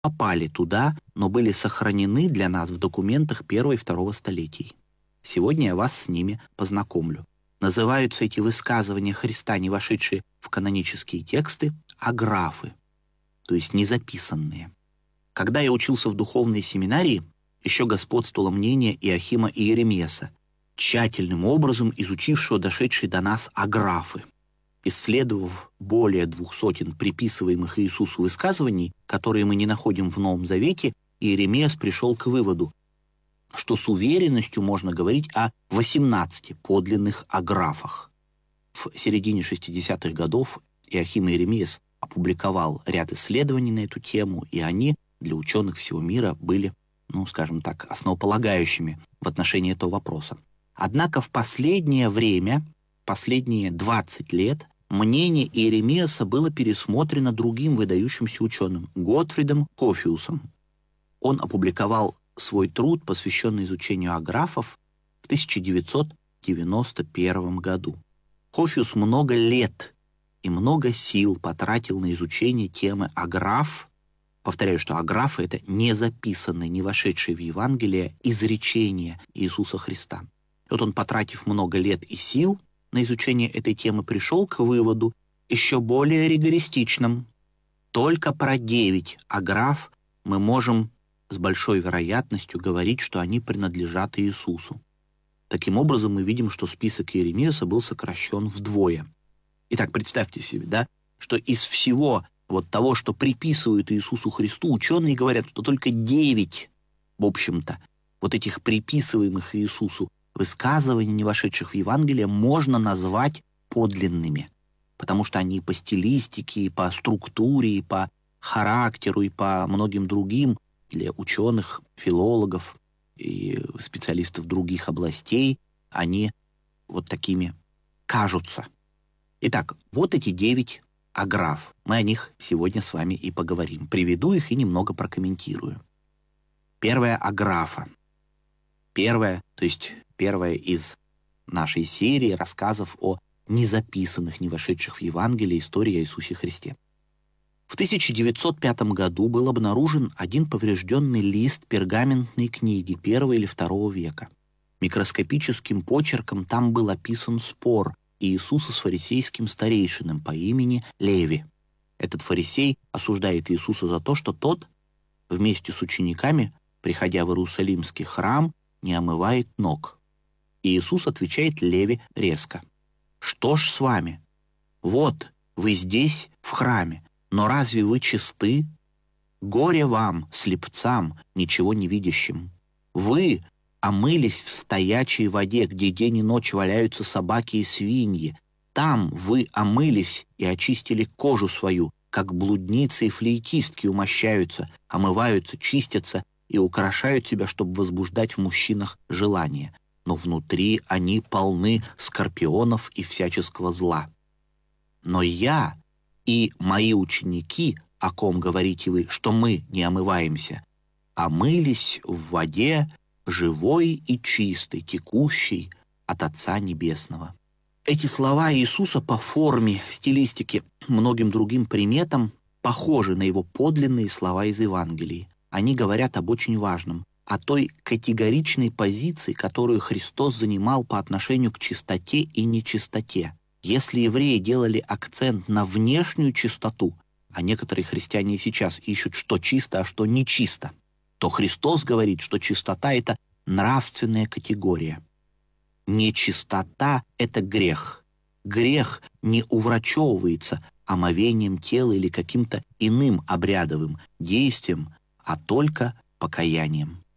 попали туда, но были сохранены для нас в документах первого и второго столетий. Сегодня я вас с ними познакомлю. Называются эти высказывания Христа, не вошедшие в канонические тексты, аграфы, то есть незаписанные. Когда я учился в духовной семинарии, еще господствовало мнение Иохима и Иеремеса, тщательным образом изучившего дошедшие до нас аграфы. Исследовав более 200 приписываемых Иисусу высказываний, которые мы не находим в Новом Завете, Иеремиас пришел к выводу, что с уверенностью можно говорить о 18 подлинных аграфах. В середине 60-х годов Иохим Иеремиас опубликовал ряд исследований на эту тему, и они для ученых всего мира были, скажем так, основополагающими в отношении этого вопроса. Однако в последнее время, последние 20 лет, мнение Иеремиаса было пересмотрено другим выдающимся ученым, Готфридом Хофиусом. Он опубликовал свой труд, посвященный изучению аграфов, в 1991 году. Хофиус много лет и много сил потратил на изучение темы аграф. Повторяю, что аграфы — это не записанные, не вошедшие в Евангелие изречения Иисуса Христа. И вот он, потратив много лет и сил на изучение этой темы, пришел к выводу еще более ригористичным. Только про 9 аграф мы можем с большой вероятностью говорить, что они принадлежат Иисусу. Таким образом, мы видим, что список Иеремиаса был сокращен вдвое. Итак, представьте себе, что из всего того, что приписывают Иисусу Христу, ученые говорят, что только 9, в общем-то, этих приписываемых Иисусу высказываний, не вошедших в Евангелие, можно назвать подлинными, потому что они по стилистике, и по структуре, и по характеру, и по многим другим для ученых, филологов и специалистов других областей, они такими кажутся. Итак, эти 9 аграф. Мы о них сегодня с вами и поговорим. Приведу их и немного прокомментирую. Первая аграфа. Первая из нашей серии рассказов о незаписанных, не вошедших в Евангелие истории о Иисусе Христе. В 1905 году был обнаружен один поврежденный лист пергаментной книги I или II века. Микроскопическим почерком там был описан спор Иисуса с фарисейским старейшином по имени Леви. Этот фарисей осуждает Иисуса за то, что тот вместе с учениками, приходя в Иерусалимский храм, не омывает ног. И Иисус отвечает Леви резко: «Что ж с вами? Вот, вы здесь, в храме, но разве вы чисты? Горе вам, слепцам, ничего не видящим! Вы омылись в стоячей воде, где день и ночь валяются собаки и свиньи. Там вы омылись и очистили кожу свою, как блудницы и флейтистки умощаются, омываются, чистятся и украшают себя, чтобы возбуждать в мужчинах желание. Но внутри они полны скорпионов и всяческого зла. Но я и мои ученики, о ком говорите вы, что мы не омываемся, омылись в воде живой и чистой, текущей от Отца Небесного». Эти слова Иисуса по форме, стилистике, многим другим приметам похожи на его подлинные слова из Евангелий. Они говорят об очень важном, о той категоричной позиции, которую Христос занимал по отношению к чистоте и нечистоте. Если евреи делали акцент на внешнюю чистоту, а некоторые христиане и сейчас ищут, что чисто, а что нечисто, то Христос говорит, что чистота — это нравственная категория. Нечистота — это грех. Грех не уврачевывается омовением тела или каким-то иным обрядовым действием, а только покаянием.